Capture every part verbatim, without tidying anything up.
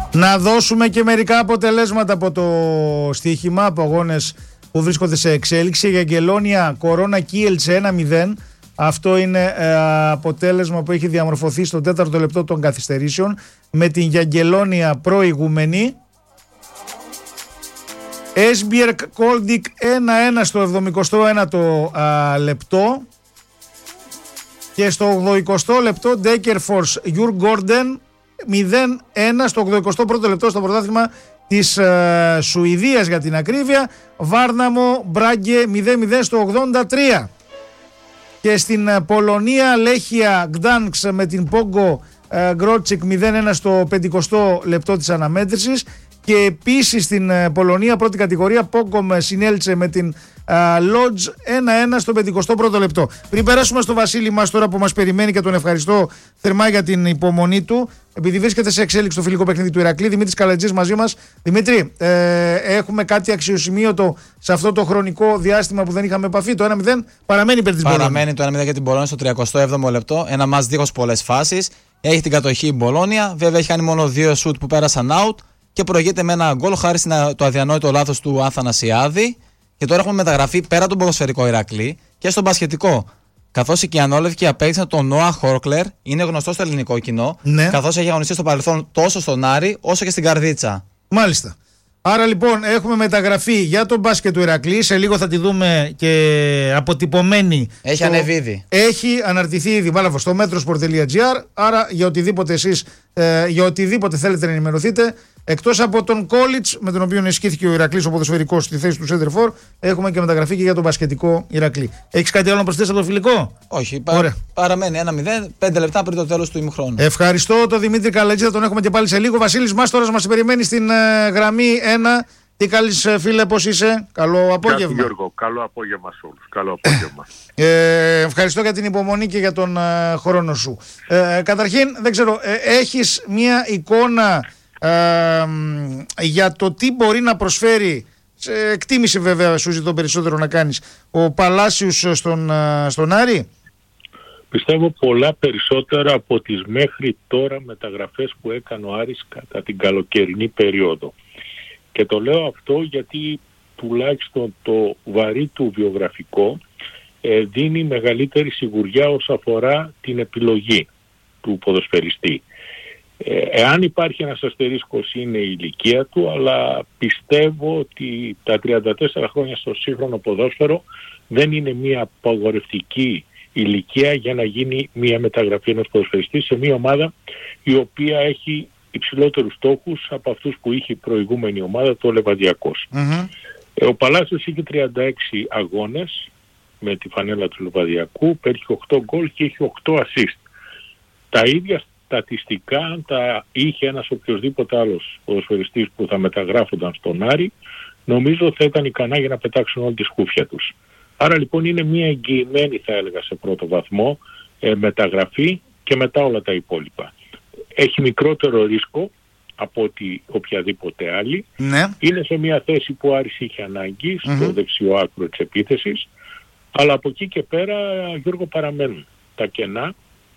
Να δώσουμε και μερικά αποτελέσματα από το στοίχημα, από αγώνες που βρίσκονται σε εξέλιξη. Η Αγγελόνια Κορώνα Κίελτσε ένα μηδέν. Αυτό είναι ε, αποτέλεσμα που έχει διαμορφωθεί στο τέταρτο λεπτό των καθυστερήσεων, με την Γιαγγελόνια προηγούμενη. Έσμπιερκ Κόλντικ ένα ένα στο εβδομηκοστό ένατο α, λεπτό. Και στο ογδοηκοστό λεπτό Ντέκερφορς Γιουρ Γκόρντεν μηδέν ένα στο ογδοηκοστό πρώτο λεπτό στο πρωτάθλημα της ε, Σουηδίας για την ακρίβεια. Βάρναμο Μπράγκε μηδέν μηδέν στο ογδόντα τρία. Και στην ε, Πολωνία Λέχια Γκτάνσκ με την Πόγκο ε, Γκρότσικ μηδέν ένα στο πενηκοστό λεπτό της αναμέτρησης. Και επίσης στην ε, Πολωνία πρώτη κατηγορία Πόγκομ συνέλτσε με την Λότζ ένα ένα στο πενηκοστό πρώτο λεπτό. Πριν περάσουμε στο Βασίλη μας τώρα που μας περιμένει και τον ευχαριστώ θερμά για την υπομονή του, επειδή βρίσκεται σε εξέλιξη το φιλικό παιχνίδι του Ηρακλή, Δημήτρης Καλατζής μαζί μας. Δημήτρη, ε, έχουμε κάτι αξιοσημείωτο σε αυτό το χρονικό διάστημα που δεν είχαμε επαφή? Το ένα μηδέν παραμένει υπέρ της Μπολόνια. Παραμένει το ένα μηδέν για την Μπολόνια στο τριακοστό έβδομο λεπτό. Ένα μάτς δίχως πολλές φάσεις. Έχει την κατοχή η Μπολόνια. Βέβαια έχει κάνει μόνο δύο σουτ που πέρασαν out και προηγείται με ένα γκολ χάρη στο αδιανόητο λάθος του Αθανασιάδη. Και τώρα έχουμε μεταγραφεί πέρα τον ποδοσφαιρικό Ηρακλή και στον μπασκετικό. Καθώς οι Κιανόλευκοι απέκτησαν τον Νόα Χόρκλερ, είναι γνωστό στο ελληνικό κοινό, ναι. Καθώς έχει αγωνιστεί στο παρελθόν τόσο στον Άρη όσο και στην Καρδίτσα. Μάλιστα. Άρα λοιπόν έχουμε μεταγραφή για τον μπάσκετ του Ηρακλή. Σε λίγο θα τη δούμε και αποτυπωμένη. Έχει στο... ανεβεί ήδη. Έχει αναρτηθεί ήδη, βάλαβο, στο metrosport τελεία gr. Άρα για οτιδήποτε εσείς, ε, για οτιδήποτε θέλετε να ενημερωθείτε, εκτός από τον Κόλιτς, με τον οποίο ενισχύθηκε ο Ηρακλής ο ποδοσφαιρικός στη θέση του Σέντερφορ, έχουμε και μεταγραφή και για τον μπασκετικό Ηρακλή. Έχεις κάτι άλλο να προσθέσεις από το φιλικό? Όχι, πα... παραμένει ένα μηδέν, πέντε λεπτά πριν το τέλος του ημιχρόνου. Ευχαριστώ τον Δημήτρη Καλατζή, θα τον έχουμε και πάλι σε λίγο. Βασίλης Μάστορας μας περιμένει στην ε, γραμμή ένα. Τι καλείς, φίλε, πώς είσαι? Καλό απόγευμα. Γεια, Γιώργο, καλό απόγευμα σε όλους. Καλό απόγευμα. Ε, ευχαριστώ για την υπομονή και για τον ε, χρόνο σου. Ε, καταρχήν, δεν ξέρω, ε, έχεις μια εικόνα ε, για το τι μπορεί να προσφέρει, σε εκτίμηση βέβαια σου ζητώ περισσότερο να κάνεις, ο Παλάσιος στον, στον Άρη? Πιστεύω πολλά περισσότερα από τις μέχρι τώρα μεταγραφές που έκανε ο Άρης κατά την καλοκαιρινή περίοδο. Και το λέω αυτό γιατί τουλάχιστον το βαρύ του βιογραφικό ε, δίνει μεγαλύτερη σιγουριά όσον αφορά την επιλογή του ποδοσφαιριστή. Ε, εάν υπάρχει ένας αστερίσκος είναι η ηλικία του, αλλά πιστεύω ότι τα τριάντα τέσσερα χρόνια στο σύγχρονο ποδόσφαιρο δεν είναι μια απαγορευτική ηλικία για να γίνει μια μεταγραφή ενός ποδοσφαιριστή σε μια ομάδα η οποία έχει υψηλότερους στόχους από αυτούς που είχε η προηγούμενη ομάδα, το Λεβαδιακός. Mm-hmm. Ε, ο Παλάσιος είχε τριάντα έξι αγώνες με τη φανέλα του Λεβαδιακού, πέτυχε οκτώ γκολ και είχε οκτώ ασίστ. Τα ίδια στατιστικά, αν τα είχε ένας οποιοσδήποτε άλλος ποδοσφαιριστής που θα μεταγράφονταν στον Άρη, νομίζω θα ήταν ικανά για να πετάξουν όλη τη σκούφια τους. Άρα λοιπόν είναι μια εγγυημένη, θα έλεγα, σε πρώτο βαθμό ε, μεταγραφή και μετά όλα τα υπόλοιπα. Έχει μικρότερο ρίσκο από ότι οποιαδήποτε άλλη. Ναι. Είναι σε μια θέση που ο Άρης είχε ανάγκη, στο mm-hmm. δεξιό άκρο της επίθεσης, αλλά από εκεί και πέρα, Γιώργο, παραμένουν τα κενά.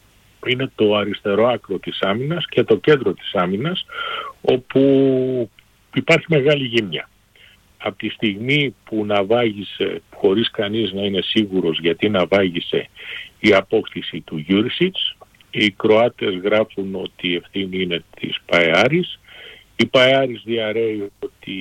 Είναι το αριστερό άκρο της άμυνας και το κέντρο της άμυνας, όπου υπάρχει μεγάλη γύμνια. Από τη στιγμή που ναυάγησε, χωρίς κανείς να είναι σίγουρος γιατί ναυάγησε, η απόκτηση του Γιούρισιτς, οι Κροάτες γράφουν ότι η ευθύνη είναι της ΠΑΕΑΡΙΣ. Η ΠΑΕΑΡΙΣ διαρρέει ότι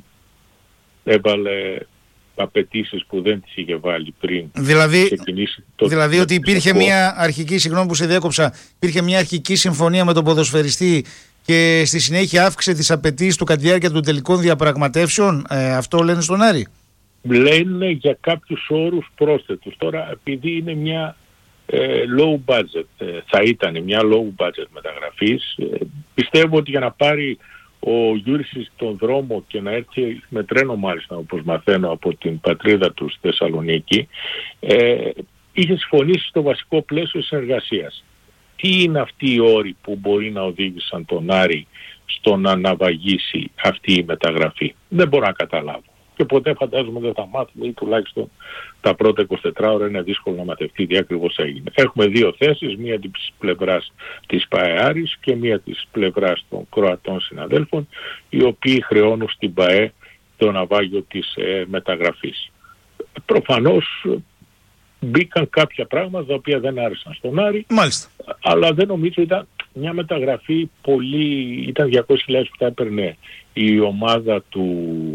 έβαλε απαιτήσεις που δεν τις είχε βάλει πριν δηλαδή, ξεκινήσει το δηλαδή ότι υπήρχε μια αρχική, συγγνώμη που σε διέκοψα, υπήρχε μια αρχική συμφωνία με τον ποδοσφαιριστή και στη συνέχεια αύξησε τις απαιτήσεις του κατά τη διάρκεια των τελικών διαπραγματεύσεων. Ε, αυτό λένε στον Άρη? Λένε για κάποιους όρους πρόσθετους. Τώρα επειδή είναι μια ε, low budget, ε, θα ήταν μια low budget μεταγραφής, ε, πιστεύω ότι για να πάρει ο Γιούρισσης στον δρόμο και να έρθει με τρένο, μάλιστα όπως μαθαίνω από την πατρίδα του στη Θεσσαλονίκη, ε, είχε συμφωνήσει στο βασικό πλαίσιο συνεργασίας. Τι είναι αυτοί οι όροι που μπορεί να οδήγησαν τον Άρη στο να αναβαγίσει αυτή η μεταγραφή? Δεν μπορώ να καταλάβω. και ποτέ φαντάζομαι δεν θα μάθουμε, ή τουλάχιστον τα πρώτα είκοσι τέσσερις ώρα είναι δύσκολο να μαθευτεί τι ακριβώς έγινε. Έχουμε δύο θέσεις, μία της πλευράς της ΠΑΕ Άρης και μία της πλευράς των Κροατών συναδέλφων, οι οποίοι χρεώνουν στην ΠΑΕ το ναυάγιο της ε, μεταγραφής. Προφανώς μπήκαν κάποια πράγματα τα οποία δεν άρεσαν στον Άρη. Μάλιστα. Αλλά δεν νομίζω ήταν μια μεταγραφή πολύ, ήταν διακόσιες χιλιάδες που τα έπαιρνε η ομάδα του,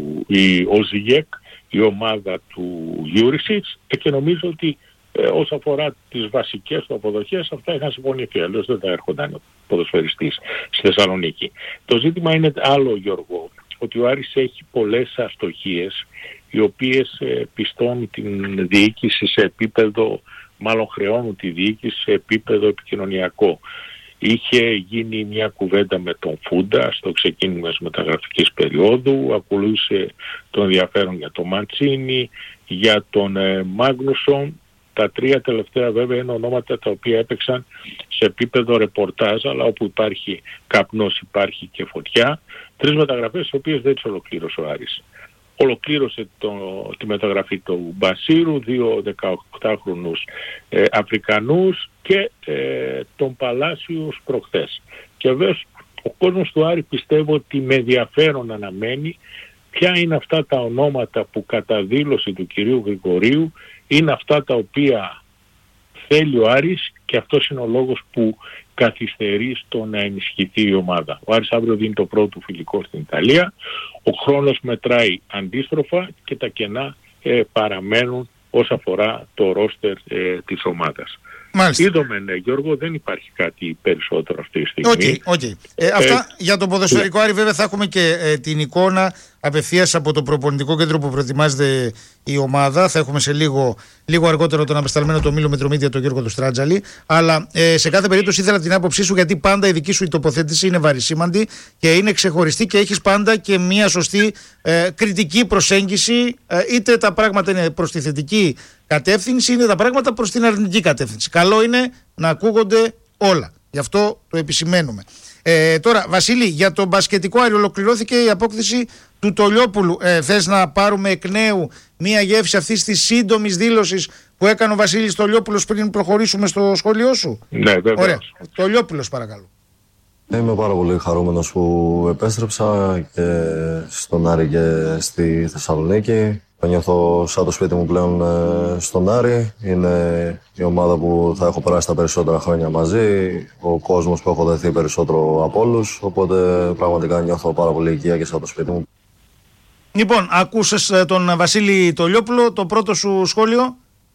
η Οζιγεκ, η ομάδα του Γιούρισιτς, και νομίζω ότι ε, όσο αφορά τις βασικές του αποδοχές, αυτά είχαν συμφωνηθεί, αλλιώς δεν θα έρχονταν ποδοσφαιριστής στη Θεσσαλονίκη. Το ζήτημα είναι άλλο, Γιώργο, ότι ο Άρης έχει πολλές αστοχίες, οι οποίες ε, πιστώνουν την διοίκηση σε επίπεδο, μάλλον χρεώνουν τη διοίκηση σε επίπεδο επικοινωνιακό. Είχε γίνει μια κουβέντα με τον Φούντα στο ξεκίνημα της μεταγραφικής περίοδου, ακολούθησε το ενδιαφέρον για τον Μαντσίνη, για τον ε, Μάγνουσον. Τα τρία τελευταία βέβαια είναι ονόματα τα οποία έπαιξαν σε επίπεδο ρεπορτάζ, αλλά όπου υπάρχει καπνός υπάρχει και φωτιά. Τρεις μεταγραφές τις οποίες δεν τις ολοκλήρωσε ο Άρης. Ολοκλήρωσε το, τη μεταγραφή του Μπασίρου, δύο δεκαοκτάχρονους ε, Αφρικανούς και ε, τον Παλάσιους προχθές. Και βέβαια ο κόσμος του Άρη πιστεύω ότι με ενδιαφέρον αναμένει ποια είναι αυτά τα ονόματα που κατά δήλωση του κυρίου Γρηγορίου είναι αυτά τα οποία θέλει ο Άρης, και αυτός είναι ο λόγος που καθυστερεί στο να ενισχυθεί η ομάδα. Ο Άρης αύριο δίνει το πρώτο φιλικό στην Ιταλία, ο χρόνος μετράει αντίστροφα και τα κενά ε, παραμένουν όσον αφορά το ρόστερ ε, της ομάδας. Είδαμε, ναι, Γιώργο, δεν υπάρχει κάτι περισσότερο αυτή τη στιγμή. Okay, okay. Ε, αυτά ε, για τον ποδοσφαιρικό ε, Άρη, βέβαια θα έχουμε και ε, την εικόνα απευθείας από το προπονητικό κέντρο που προετοιμάζεται η ομάδα. Θα έχουμε σε λίγο, λίγο αργότερο τον απεσταλμένο του Μήλο Μετρομίδια, τον Γιώργο του Στράτζαλη. Αλλά ε, σε κάθε περίπτωση ήθελα την άποψή σου, γιατί πάντα η δική σου η τοποθέτηση είναι βαρισίμαντη και είναι ξεχωριστή και έχεις πάντα και μια σωστή ε, κριτική προσέγγιση, ε, είτε τα πράγματα είναι προς τη θετική κατεύθυνση, είναι τα πράγματα προς την αρνητική κατεύθυνση. Καλό είναι να ακούγονται όλα. Γι' αυτό το επισημαίνουμε. Ε, τώρα, Βασίλη, για τον μπασκετικό Άρη ολοκληρώθηκε η απόκτηση του Τολιόπουλου. Ε, θες να πάρουμε εκ νέου μία γεύση αυτής της σύντομης δήλωσης που έκανε ο Βασίλης Τολιόπουλος πριν προχωρήσουμε στο σχόλιο σου? Ναι, βέβαια. Ωραία. Τολιόπουλος, παρακαλώ. Είμαι πάρα πολύ χαρούμενος που επέστρεψα και στον Άρη και στη Θεσσαλονίκη. Νιώθω σαν το σπίτι μου πλέον στον Άρη. Είναι η ομάδα που θα έχω περάσει τα περισσότερα χρόνια μαζί. Ο κόσμος που έχω δεθεί περισσότερο από όλους. Οπότε πραγματικά νιώθω πάρα πολύ οικία και σαν το σπίτι μου. Λοιπόν, ακούσες τον Βασίλη Τολιόπουλο. Το πρώτο σου σχόλιο?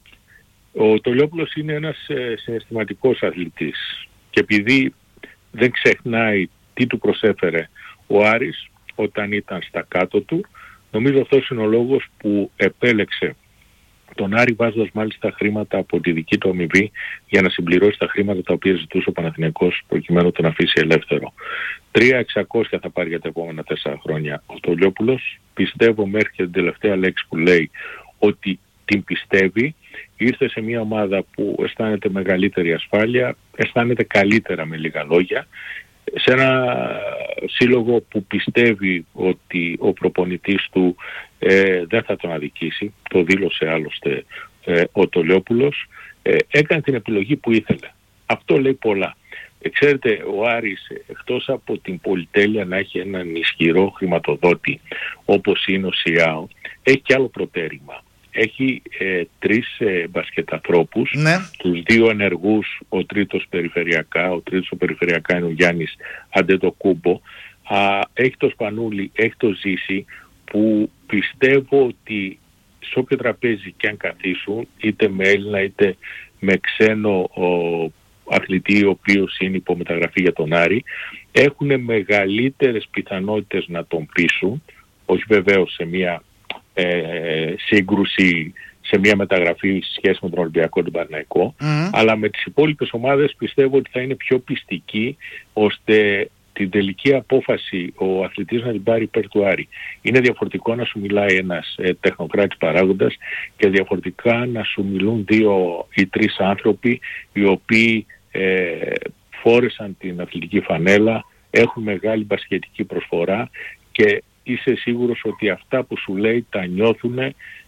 Ο Τολιόπουλος είναι ένας συναισθηματικός αθλητής. Και επειδή δεν ξεχνάει τι του προσέφερε ο Άρης όταν ήταν στα κάτω του, νομίζω αυτός είναι ο λόγος που επέλεξε τον Άρη, βάζοντας μάλιστα χρήματα από τη δική του αμοιβή για να συμπληρώσει τα χρήματα τα οποία ζητούσε ο Παναθηναϊκός προκειμένου τον αφήσει ελεύθερο. τρία εξακόσια θα πάρει για τα επόμενα τέσσερα χρόνια ο Τολιόπουλος. Πιστεύω μέχρι και την τελευταία λέξη που λέει ότι την πιστεύει. Ήρθε σε μια ομάδα που αισθάνεται μεγαλύτερη ασφάλεια, αισθάνεται καλύτερα με λίγα λόγια, σε ένα σύλλογο που πιστεύει ότι ο προπονητής του ε, δεν θα τον αδικήσει. Το δήλωσε άλλωστε ε, ο Τολιόπουλος. Ε, έκανε την επιλογή που ήθελε. Αυτό λέει πολλά. Ε, ξέρετε, ο Άρης, εκτός από την πολυτέλεια να έχει έναν ισχυρό χρηματοδότη όπως είναι ο ΣΙΑΟ, έχει και άλλο προτέρημα. Έχει ε, τρεις ε, μπασκεταθρώπους, ναι. Τους δύο ενεργούς, ο τρίτος περιφερειακά, ο τρίτος περιφερειακά είναι ο Γιάννης Αντετοκούμπο. Α, έχει το Σπανούλη, έχει το Ζήση, που πιστεύω ότι σε όποιο τραπέζι και αν καθίσουν, είτε με Έλληνα είτε με ξένο ο, αθλητή ο οποίος είναι υπομεταγραφή για τον Άρη, έχουν μεγαλύτερες πιθανότητες να τον πείσουν, όχι βεβαίως σε μια Ε, σύγκρουση, σε μια μεταγραφή σε σχέση με τον Ολυμπιακό, τον Παναθηναϊκό, mm. αλλά με τις υπόλοιπες ομάδες πιστεύω ότι θα είναι πιο πιστικοί ώστε την τελική απόφαση ο αθλητής να την πάρει υπέρ του Άρη. Είναι διαφορετικό να σου μιλάει ένας ε, τεχνοκράτης παράγοντας και διαφορετικά να σου μιλούν δύο ή τρεις άνθρωποι οι οποίοι ε, φόρεσαν την αθλητική φανέλα, έχουν μεγάλη μπασκετική προσφορά και είσαι σίγουρος ότι αυτά που σου λέει τα νιώθουν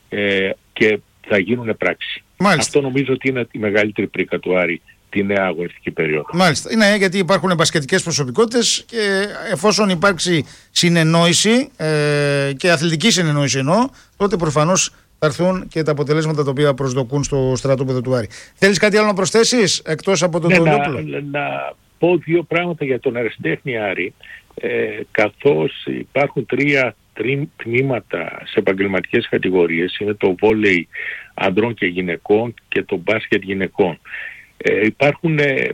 ε, και θα γίνουν πράξη. Μάλιστα. Αυτό νομίζω ότι είναι η μεγαλύτερη πρίκα του Άρη τη νέα αγωνιστική περίοδο. Μάλιστα. Είναι γιατί υπάρχουν μπασκετικές προσωπικότητες και εφόσον υπάρξει συνεννόηση ε, και αθλητική συνεννόηση εννοώ, τότε προφανώς θα έρθουν και τα αποτελέσματα τα οποία προσδοκούν στο στρατόπεδο του Άρη. Θέλεις κάτι άλλο να προσθέσεις εκτός από τον ναι, Τολιόπουλο? Να, να πω δύο πράγματα για τον Ερασιτέχνη Άρη, ε, καθώς υπάρχουν τρία τρι, τμήματα σε επαγγελματικές κατηγορίες. Είναι το βόλεϊ ανδρών και γυναικών και το μπάσκετ γυναικών. Ε, υπάρχουν ε,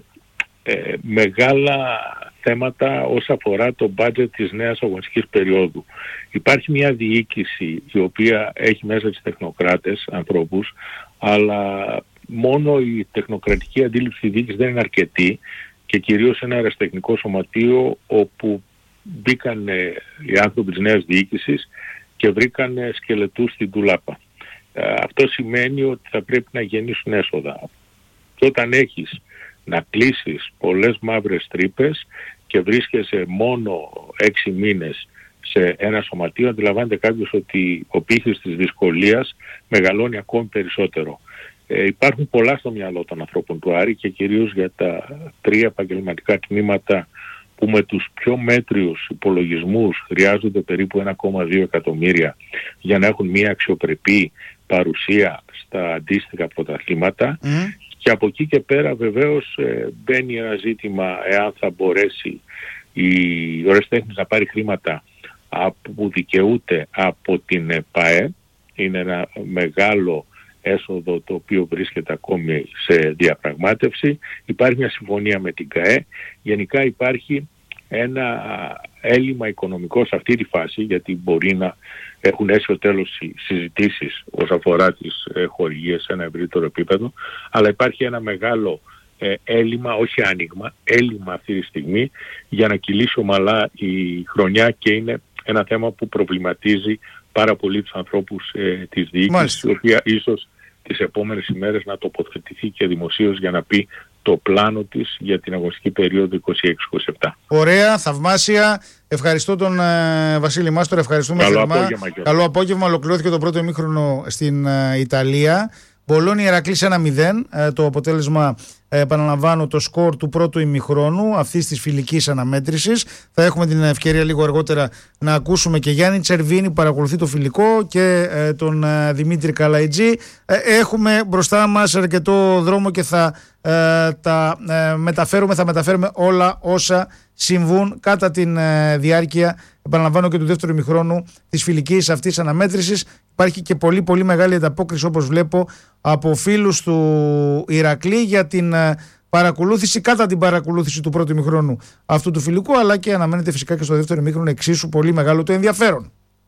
ε, μεγάλα θέματα όσον αφορά το budget της νέας αγωνιστικής περίοδου. Υπάρχει μια διοίκηση η οποία έχει μέσα τις τεχνοκράτες ανθρώπους, αλλά μόνο η τεχνοκρατική αντίληψη της διοίκησης δεν είναι αρκετή και κυρίως ένα αεραστεχνικό σωματείο όπου μπήκαν ε, οι άνθρωποι της νέας διοίκησης και βρήκαν ε, σκελετούς στην τουλάπα. Ε, αυτό σημαίνει ότι θα πρέπει να γεννήσουν έσοδα. Και όταν έχεις να κλείσεις πολλές μαύρες τρύπες και βρίσκεσαι μόνο έξι μήνες σε ένα σωματείο, αντιλαμβάνεται κάποιος ότι ο πύχης της δυσκολίας μεγαλώνει ακόμη περισσότερο. Ε, υπάρχουν πολλά στο μυαλό των ανθρώπων του Άρη και κυρίως για τα τρία επαγγελματικά τμήματα που με τους πιο μέτριους υπολογισμούς χρειάζονται περίπου ένα κόμμα δύο εκατομμύρια για να έχουν μια αξιοπρεπή παρουσία στα αντίστοιχα πρωταθλήματα. Mm. Και από εκεί και πέρα βεβαίως ε, μπαίνει ένα ζήτημα εάν θα μπορέσει η Ερασιτέχνης να πάρει χρήματα που δικαιούται από την ΠΑΕ. Είναι ένα μεγάλο έσοδο το οποίο βρίσκεται ακόμη σε διαπραγμάτευση. Υπάρχει μια συμφωνία με την ΚΑΕ. Γενικά υπάρχει ένα έλλειμμα οικονομικό σε αυτή τη φάση, γιατί μπορεί να έχουν έσει ο τέλος συζητήσεις όσον αφορά τις χορηγίες σε ένα ευρύτερο επίπεδο, αλλά υπάρχει ένα μεγάλο ε, έλλειμμα, όχι άνοιγμα, έλλειμμα αυτή τη στιγμή για να κυλήσει ομαλά η χρονιά και είναι ένα θέμα που προβληματίζει πάρα πολύ τους ανθρώπους ε, της διοίκησης, η οποία ίσως τις επόμενες ημέρες να τοποθετηθεί και δημοσίως για να πει το πλάνο της για την αγωνιστική περίοδο είκοσι έξι είκοσι επτά. Ωραία, θαυμάσια. Ευχαριστώ τον ε, Βασίλη Μάστορα, ευχαριστούμε Καλό θερμά. Απόγευμα, Καλό απόγευμα. Ολοκληρώθηκε το πρώτο ημίχρονο στην ε, Ιταλία. Μπολόνι Ηρακλής ένα μηδέν, ε, το αποτέλεσμα, ε, επαναλαμβάνω, το σκορ του πρώτου ημιχρόνου αυτής της φιλικής αναμέτρησης. Θα έχουμε την ευκαιρία λίγο αργότερα να ακούσουμε και Γιάννη Τσερβίνη που παρακολουθεί το φιλικό και ε, τον ε, Δημήτρη Καλαϊτζή. Ε, έχουμε μπροστά μας αρκετό δρόμο και θα ε, τα ε, μεταφέρουμε, θα μεταφέρουμε όλα όσα συμβούν κατά την ε, διάρκεια, επαναλαμβάνω, και του δεύτερου ημιχρόνου της φιλικής αυτής αναμέτρησης. Υπάρχει και πολύ πολύ μεγάλη ανταπόκριση, όπως βλέπω, από φίλους του Ηρακλή για την ε, παρακολούθηση, κατά την παρακολούθηση του πρώτου ημιχρόνου αυτού του φιλικού, αλλά και αναμένεται φυσικά και στο δεύτερο ημιχρόνο εξίσου πολύ μεγάλο το ενδιαφέρον.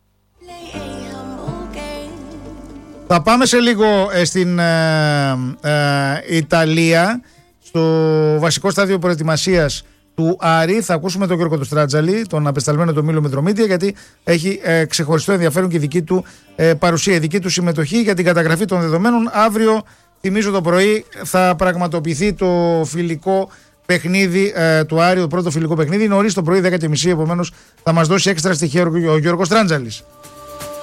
Θα πάμε σε λίγο ε, στην ε, ε, Ιταλία, στο βασικό στάδιο προετοιμασίας του Άρη. Θα ακούσουμε τον Γιώργο του Στράτζαλη, τον απεσταλμένο του Μήλο Μητρομήτια, γιατί έχει ε, ξεχωριστό ενδιαφέρον και δική του ε, παρουσία, δική του συμμετοχή για την καταγραφή των δεδομένων. Αύριο, θυμίζω, το πρωί θα πραγματοποιηθεί το φιλικό παιχνίδι ε, του Άρη, το πρώτο φιλικό παιχνίδι. Νωρίς το πρωί, δέκα και μισή, επομένως θα μας δώσει έξτρα στοιχεία ο Γιώργος Στράτζαλης.